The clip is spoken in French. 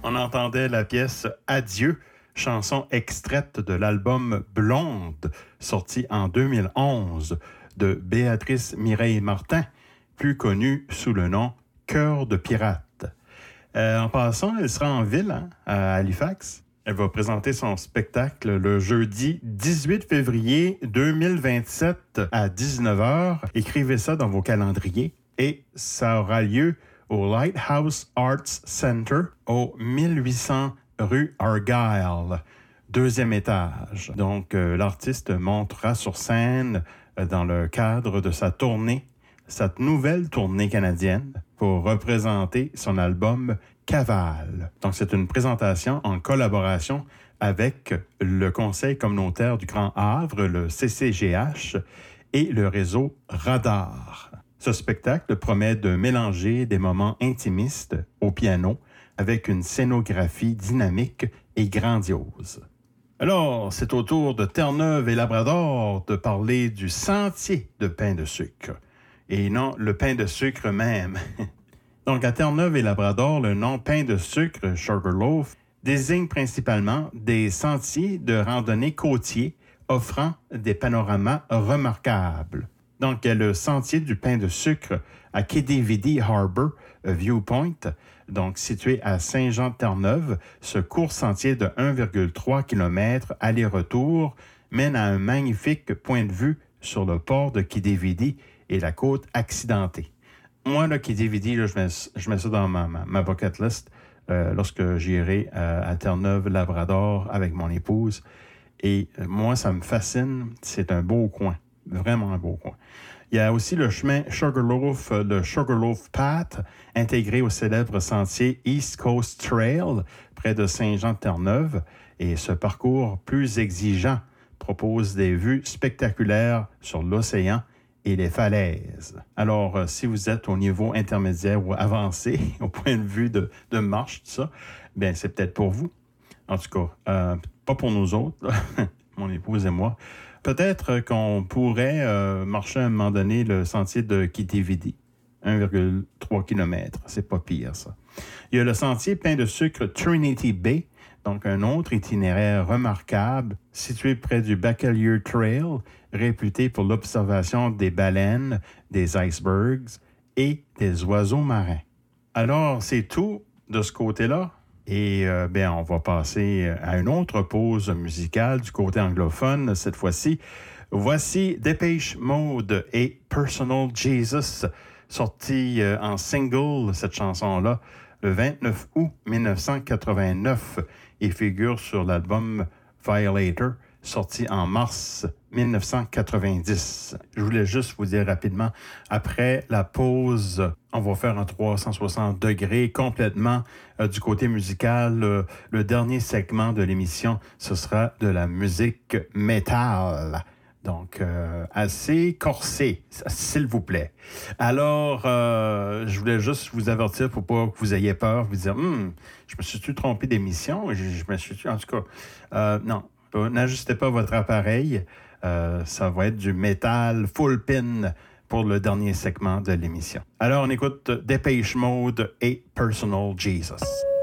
On entendait la pièce Adieu, chanson extraite de l'album Blonde, sorti en 2011 de Béatrice Mireille Martin, plus connue sous le nom Cœur de pirate. En passant, elle sera en ville, à Halifax. Elle va présenter son spectacle le jeudi 18 février 2027 à 19h. Écrivez ça dans vos calendriers. Et ça aura lieu au Lighthouse Arts Center au 1800 rue Argyle, 2e étage. Donc, l'artiste montera sur scène dans le cadre de sa tournée, sa nouvelle tournée canadienne, pour représenter son album Cavale. Donc, c'est une présentation en collaboration avec le Conseil communautaire du Grand Havre, le CCGH, et le réseau Radar. Ce spectacle promet de mélanger des moments intimistes au piano avec une scénographie dynamique et grandiose. Alors, c'est au tour de Terre-Neuve et Labrador de parler du sentier de pain de sucre. Et non, le pain de sucre même. Donc, à Terre-Neuve et Labrador, le nom pain de sucre, Sugarloaf, désigne principalement des sentiers de randonnée côtiers offrant des panoramas remarquables. Donc, il y a le sentier du pain de sucre à Kedividi Harbour Viewpoint, donc situé à Saint-Jean-de-Terre-Neuve. Ce court sentier de 1,3 km aller-retour mène à un magnifique point de vue sur le port de Kedividi et la côte accidentée. Moi, là, Kedividi, là, je mets ça dans ma bucket list lorsque j'irai à Terre-Neuve-Labrador avec mon épouse. Et moi, ça me fascine. C'est un beau coin. Vraiment un beau coin. Il y a aussi le chemin Sugarloaf, le Sugarloaf Path, intégré au célèbre sentier East Coast Trail, près de Saint-Jean-de-Terre-Neuve. Et ce parcours plus exigeant propose des vues spectaculaires sur l'océan et les falaises. Alors, si vous êtes au niveau intermédiaire ou avancé, au point de vue de marche, tout ça, bien, c'est peut-être pour vous. En tout cas, pas pour nous autres, là. Mon épouse et moi. Peut-être qu'on pourrait marcher à un moment donné le sentier de Kedividi, 1,3 km. C'est pas pire, ça. Il y a le sentier pain de sucre Trinity Bay, donc un autre itinéraire remarquable situé près du Bachelor Trail, réputé pour l'observation des baleines, des icebergs et des oiseaux marins. Alors, c'est tout de ce côté-là. Et on va passer à une autre pause musicale du côté anglophone cette fois-ci. Voici Depeche Mode et Personal Jesus, sorti en single, cette chanson-là, le 29 août 1989 et figure sur l'album Violator, sorti en mars 1990. Je voulais juste vous dire rapidement, après la pause, on va faire un 360 degrés complètement du côté musical. Le dernier segment de l'émission, ce sera de la musique métal. Donc, assez corsé, s'il vous plaît. Alors, je voulais juste vous avertir pour pas que vous ayez peur, vous dire, je me suis-tu trompé d'émission? Je me suis-tu... En tout cas, non. N'ajustez pas votre appareil. Ça va être du métal full pin pour le dernier segment de l'émission. Alors, on écoute Depeche Mode et Personal Jesus.